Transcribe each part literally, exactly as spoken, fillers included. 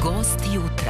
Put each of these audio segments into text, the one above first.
Gost jutra.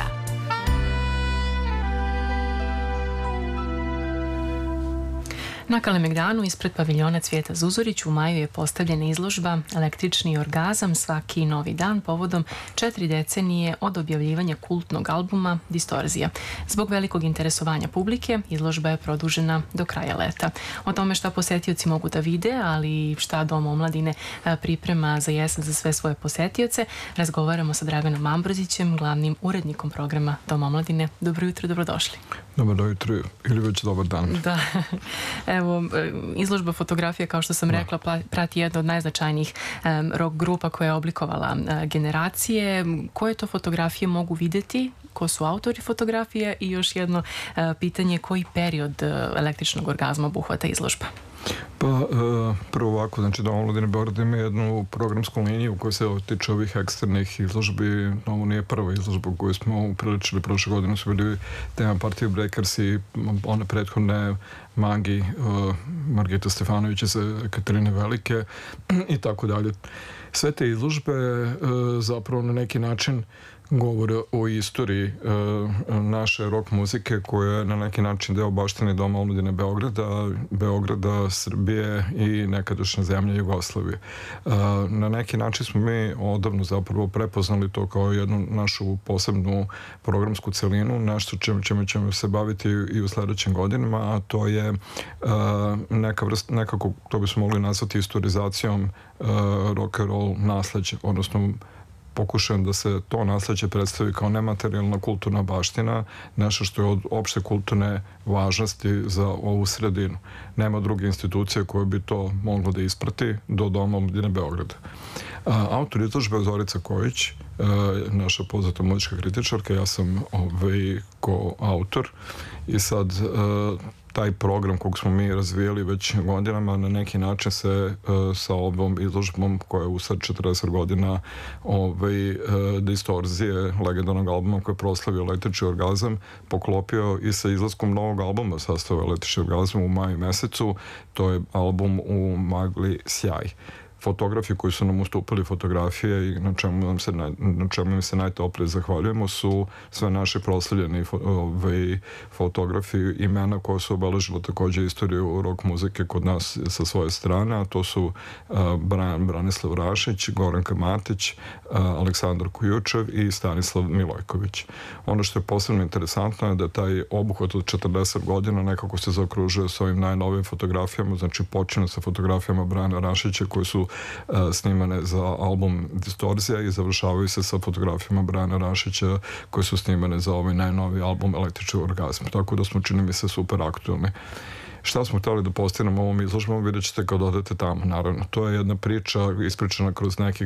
Na Kalemegdanu ispred paviljona Cvijeta Zuzorić u maju je postavljena izložba Električni orgazam svaki novi dan povodom četiri decenije od objavljivanja kultnog albuma Distorzija. Zbog velikog interesovanja publike, izložba je produžena do kraja leta. O tome šta posetioci mogu da vide, ali šta Dom omladine priprema za jesen za sve svoje posetioce, razgovaramo sa Draganom Ambrozićem, glavnim urednikom programa Dom omladine. Dobro jutro, dobrodošli. Dobro jutro ili već dobar dan. Da. Evo, izložba fotografija, kao što sam rekla, prati jedna od najznačajnijih um, rock grupa koja je oblikovala uh, generacije. Koje to fotografije mogu videti? Ko su autori fotografije? I još jedno uh, pitanje, koji period uh, električnog orgazma obuhvata izložba? Pa, uh, prvo ovako, znači Dom omladine Beograd ima jednu programsku liniju koja se tiče ovih eksternih izložbi. Ovo nije prva izložba koju smo upriličili prošle godine, su bili tema Partije Breakers i one prethodne Magi, uh, Margita Stefanović iz Katarine Velike i tako dalje. Sve te izložbe uh, zapravo na neki način govore o istoriji e, naše rock muzike koja je na neki način deo baštine Doma omladine Beograda, Beograda, Srbije i nekadašnje zemlje Jugoslavije. E, na neki način smo mi odavno zapravo prepoznali to kao jednu našu posebnu programsku celinu, nešto čime, čime ćemo se baviti i u sledećim godinama, a to je e, neka vrst, nekako to bismo mogli nazvati historizacijom e, rock and roll nasleđa, odnosno pokušajem da se to nasleđe predstavi kao nematerijalna kulturna baština, nešto što je od opšte kulturne važnosti za ovu sredinu. Nema druge institucije koje bi to moglo da isprati do Doma omladine Beograda. Autor izložbe je Zorica Kojić, naša poznata muzička kritičarka, ja sam ovaj ko-autor i sad taj program kog smo mi razvijeli već godinama na neki način se uh, sa ovom izložbom koja je u sad četrdeset godina ovaj, uh, Distorzije, legendarnog albuma koji je proslavio Električni orgazam, poklopio i sa izlaskom novog albuma sastava Električni orgazam u maju mesecu. To je album U magli sjaj. Fotografi koji su nam ustupili fotografije i na čemu, nam se, na čemu im se najtoplije zahvaljujemo su sve naši proslavljeni ovaj, fotografi, imena koja su obeležila takođe istoriju rock muzike kod nas sa svoje strane, a to su uh, Bran, Branislav Rašić, Goranka Matić, uh, Aleksandar Kujučev i Stanislav Milojković. Ono što je posebno interesantno je da taj obuhvat od četrdeset godina nekako se zaokružuje s ovim najnovim fotografijama, znači počinje sa fotografijama Brana Rašića koje su Uh, snimane za album Distorzija i završavaju se sa fotografijama Brana Rašića koje su snimane za ovaj najnoviji album Električni orgazam. Tako da smo, čini mi se, super aktualni. Šta smo hteli da postignemo ovom izložbom, vidjet ćete kad odete tamo, naravno. To je jedna priča ispričana kroz neki